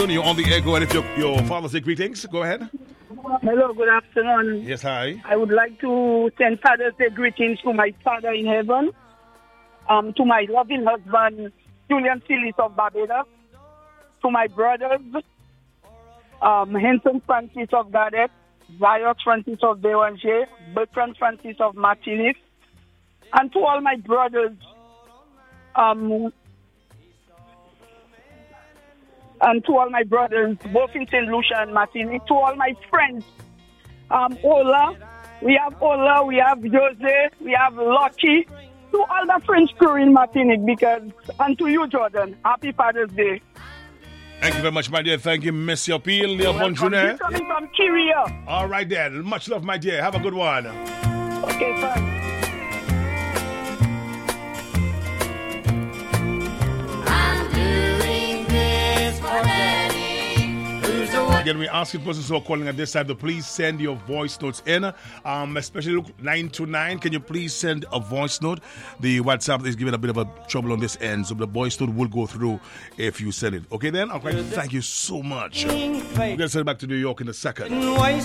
You're on the air. Go ahead. If your father say greetings, go ahead. Hello, good afternoon. Yes, hi. I would like to send Father's Day greetings to my father in heaven, to my loving husband, Julian Phillips of Barbados, to my brothers, Henson Francis of Gadet, Zayos Francis of Béranger, Bertrand Francis of Martinique, and to all my brothers, both in St. Lucia and Martinique, to all my friends, Ola, we have Jose, we have Lucky, to all the French crew in Martinique, and to you, Jordan, happy Father's Day. Thank you very much, my dear. Thank you, Monsieur Peel. Coming from Kiria. All right, then. Much love, my dear. Have a good one. Okay, fine. Again, we ask you persons who are calling at this time to please send your voice notes in, especially 929. Can you please send a voice note? The WhatsApp is giving a bit of a trouble on this end, so the voice note will go through if you send it. Okay, then? All right, thank you so much. We're going to send it back to New York in a second.